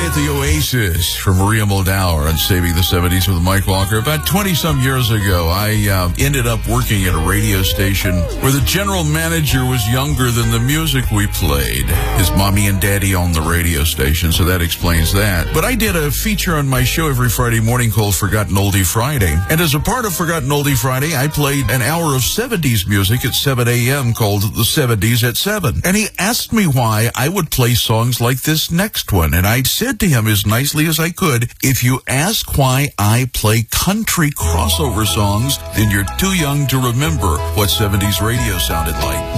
get the Oasis from Maria Muldaur on Saving the 70s with Mike Walker. About 20-some years ago, I ended up working at a radio station where the general manager was younger than the music we played. His mommy and daddy owned the radio station, so that explains that. But I did a feature on my show every Friday morning called Forgotten Oldie Friday. And as a part of Forgotten Oldie Friday, I played an hour of 70s music at 7 a.m. called The 70s at 7. And he asked me why I would play songs like this next one. And I said to him as nicely as I could, if you ask why I play country crossover songs, then you're too young to remember what 70s radio sounded like.